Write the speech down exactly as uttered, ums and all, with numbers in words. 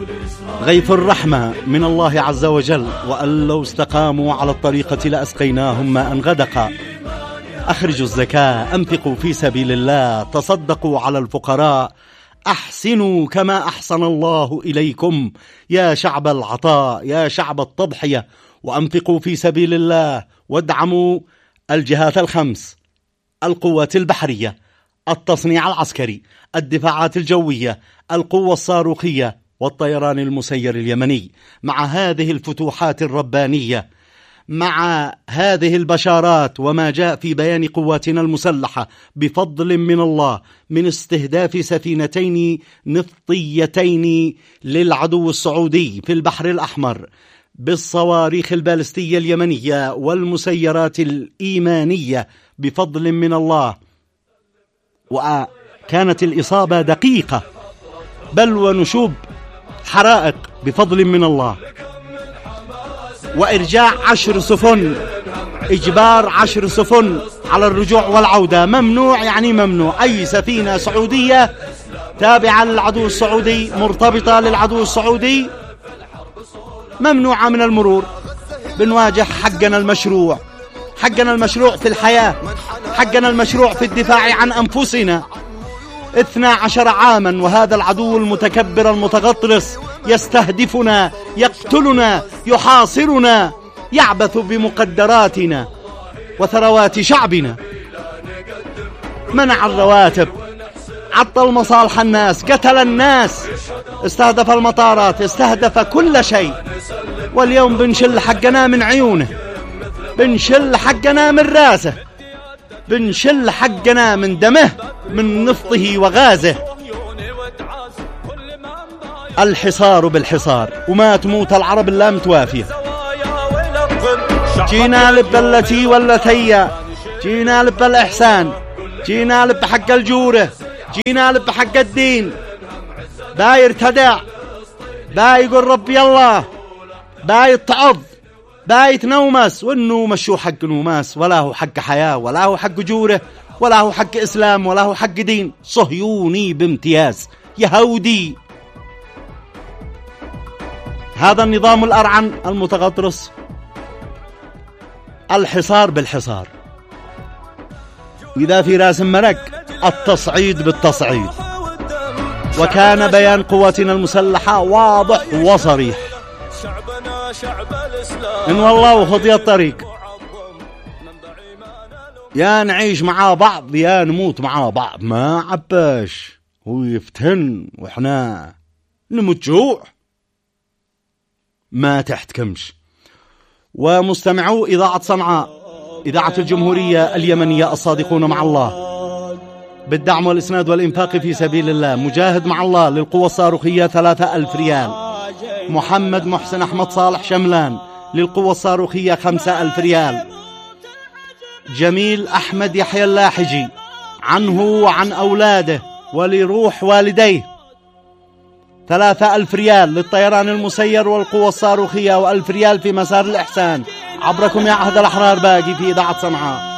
غيث الرحمة من الله عز وجل، وأن لو استقاموا على الطريقة لأسقيناهم ماء غدقا. أخرجوا الزكاة، أنفقوا في سبيل الله، تصدقوا على الفقراء، أحسنوا كما أحسن الله إليكم يا شعب العطاء، يا شعب التضحية، وأنفقوا في سبيل الله، وادعموا الجهات الخمس: القوات البحرية، التصنيع العسكري، الدفاعات الجوية، القوة الصاروخية، والطيران المسير اليمني. مع هذه الفتوحات الربانية، مع هذه البشارات وما جاء في بيان قواتنا المسلحة بفضل من الله من استهداف سفينتين نفطيتين للعدو السعودي في البحر الأحمر بالصواريخ البالستية اليمنية والمسيرات الإيمانية بفضل من الله، وكانت الإصابة دقيقة بل ونشوب حرائق بفضل من الله، وإرجاع عشر سفن، إجبار عشر سفن على الرجوع والعودة. ممنوع يعني ممنوع أي سفينة سعودية تابعة للعدو السعودي مرتبطة للعدو السعودي ممنوعة من المرور. بنواجه حقنا المشروع، حقنا المشروع في الحياة، حقنا المشروع في الدفاع عن أنفسنا. اثنا عشر عاما وهذا العدو المتكبر المتغطرس يستهدفنا، يقتلنا، يحاصرنا، يعبث بمقدراتنا وثروات شعبنا. منع الرواتب، عطل مصالح الناس، قتل الناس، استهدف المطارات، استهدف كل شيء. واليوم بنشل حقنا من عيونه، بنشل حقنا من راسه، بنشل حقنا من دمه، من نفطه وغازه. الحصار بالحصار، وما تموت العرب إلا متوافية. جينا لب التي والتي، جينا لب الإحسان، جينا لب حق الجورة، جينا لب حق الدين. با يرتدع، با يقول ربي الله، با يتعظ، با يتنومس. وإنه مشو حق نوماس، ولا هو حق حياة، ولا هو حق جورة، ولا هو حق إسلام، ولا هو حق دين. صهيوني بامتياز، يهودي. هذا النظام الأرعن المتغطرس، الحصار بالحصار. وإذا في راس مرق التصعيد بالتصعيد. وكان بيان قواتنا المسلحة واضح وصريح: إن والله وخطي الطريق، يا نعيش مع بعض يا نموت مع بعض. ما عباش هو يفتن وإحنا نموت جوع، ما تحتكمش. ومستمعو إذاعة صنعاء، إذاعة الجمهورية اليمنية، الصادقون مع الله بالدعم والإسناد والإنفاق في سبيل الله. مجاهد مع الله للقوة الصاروخية ثلاثة ألف ريال. محمد محسن أحمد صالح شملان للقوة الصاروخية خمسة ألف ريال. جميل أحمد يحيى اللاحجي عنه وعن أولاده ولروح والديه ثلاثة ألف ريال للطيران المسير والقوة الصاروخية، وألف ريال في مسار الإحسان. عبركم يا عهد الأحرار باقي في إذاعة صنعاء.